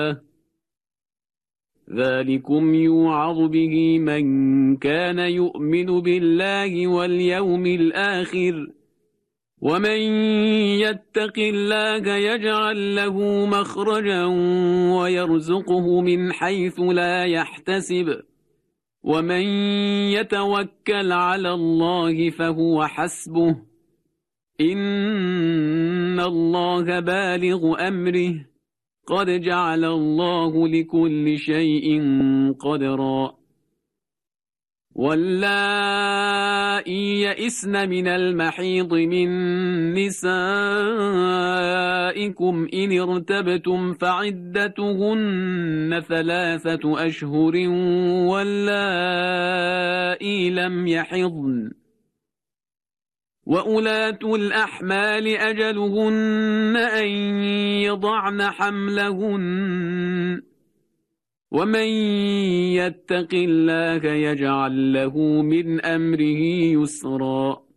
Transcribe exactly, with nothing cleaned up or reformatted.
ذلكم يوعظ به من كان يؤمن بالله واليوم الآخر ومن يتق الله يجعل له مخرجا ويرزقه من حيث لا يحتسب ومن يتوكل على الله فهو حسبه إن الله بالغ أمره قد جعل الله لكل شيء قدرا واللائي يئسن من المحيض من نسائكم إن ارتبتم فعدتهن ثلاثة أشهر واللائي لم يحضن وأولاة الأحمال أجلهن أن يضعن حملهن ومن يتق الله يجعل له من أمره يسرا